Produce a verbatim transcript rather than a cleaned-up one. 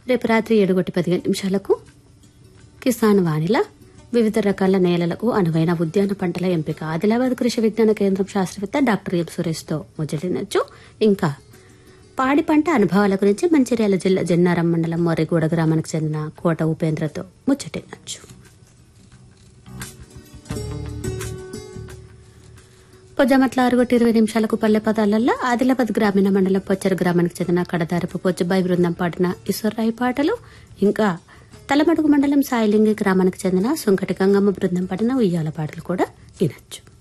రేపు రాత్రి ఏడు గంటల పదిహేను నిమిషాలకు కిసాన్ వాణిల వివిధ రకాల నేలలకు అనువైన ఉద్యాన పంటల ఎంపిక ఆదిలాబాద్ కృషి విజ్ఞాన కేంద్రం శాస్త్రవేత్త డాక్టర్ ఎం సురేష్తో ముచ్చటినచ్చు. ఇంకా పాడి పంట అనుభవాల గురించి మంచిర్యాల జిల్లా జన్నారం మండలం మొర్రిగూడ గ్రామానికి చెందిన కోట ఉపేంద్రతో ముచ్చటినచ్చు. పొజ్జమట్ల ఆరుగొట్టి ఇరవై నిమిషాలకు పల్లె పదాలల్లో ఆదిలాబాద్ గ్రామీణ మండలం పొచ్చరు గ్రామానికి చెందిన కడదారపు పొచ్చబాయి బృందం పాడిన ఈశ్వరరాయి పాటలు, ఇంకా తలమడుగు మండలం సాయిలింగి గ్రామానికి చెందిన సుంకటి గంగమ్మ బృందం పాడిన ఉయ్యాల పాటలు కూడా వినొచ్చు.